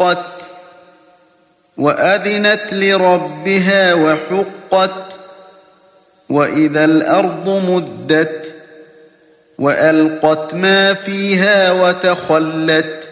وانشقت وأذنت لربها وحقت وإذا الأرض مدت وألقت ما فيها وتخلت